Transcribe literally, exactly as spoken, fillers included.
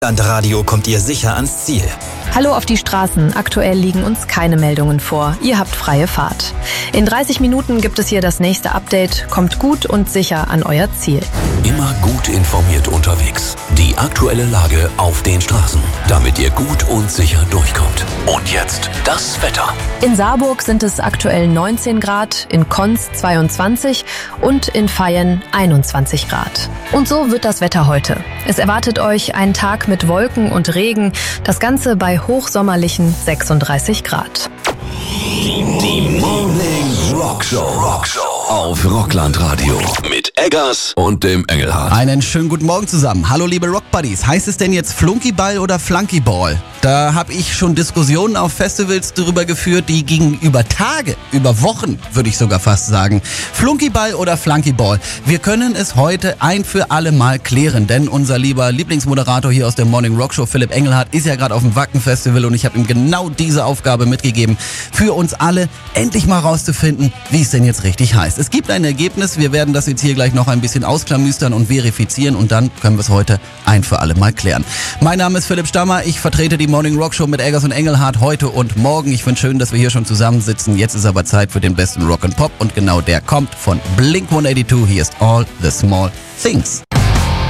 Landradio kommt ihr sicher ans Ziel. Hallo auf die Straßen. Aktuell liegen uns keine Meldungen vor. Ihr habt freie Fahrt. In dreißig Minuten gibt es hier das nächste Update. Kommt gut und sicher an euer Ziel. Immer gut informiert unterwegs. Die aktuelle Lage auf den Straßen, damit ihr gut und sicher durchkommt. Und jetzt das Wetter. In Saarburg sind es aktuell neunzehn Grad, in Konz zweiundzwanzig und in Vaihingen einundzwanzig Grad. Und so wird das Wetter heute. Es erwartet euch ein Tag mit Wolken und Regen. Das Ganze bei hochsommerlichen sechsunddreißig Grad. Die Morning Rock Show. Rock Show auf Rocklandradio mit Eggers und dem Engelhardt. Einen schönen guten Morgen zusammen. Hallo liebe Rockbuddies. Heißt es denn jetzt Flunkyball oder Flunkyball? Da habe ich schon Diskussionen auf Festivals darüber geführt, die gingen über Tage, über Wochen, würde ich sogar fast sagen. Flunkyball oder Flunkyball? Wir können es heute ein für alle Mal klären, denn unser lieber Lieblingsmoderator hier aus der Morning Rock Show, Philipp Engelhardt, ist ja gerade auf dem Wacken Festival und ich habe ihm genau diese Aufgabe mitgegeben, für uns alle endlich mal rauszufinden, wie es denn jetzt richtig heißt. Es gibt ein Ergebnis, wir werden das jetzt hier gleich noch ein bisschen ausklamüstern und verifizieren und dann können wir es heute ein für alle Mal klären. Mein Name ist Philipp Stammer, ich vertrete die Morning Rock Show mit Eggers und Engelhardt heute und morgen. Ich finde schön, dass wir hier schon zusammensitzen. Jetzt ist aber Zeit für den besten Rock and Pop und genau der kommt von Blink one eighty-two. Hier ist All the Small Things.